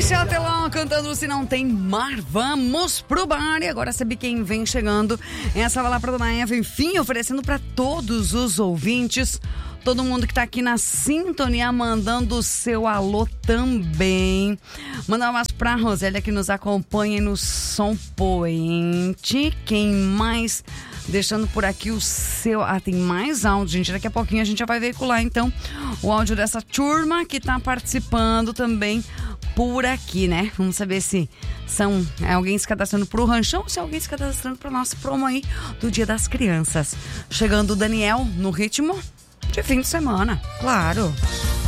Michel Teló cantando Se Não Tem Mar. Vamos pro bar. E agora sabe quem vem chegando? Essa vai lá pra Dona Eva, enfim, oferecendo pra todos os ouvintes, todo mundo que tá aqui na sintonia, mandando o seu alô também. Mandar um abraço pra Rosélia, que nos acompanha no Som Poente. Quem mais? Deixando por aqui o seu... tem mais áudio, gente. Daqui a pouquinho a gente já vai veicular, então, o áudio dessa turma que tá participando também por aqui, né? Vamos saber se são alguém se cadastrando pro ranchão ou se é alguém se cadastrando pra nossa promo aí do Dia das Crianças. Chegando o Daniel no ritmo de fim de semana, claro.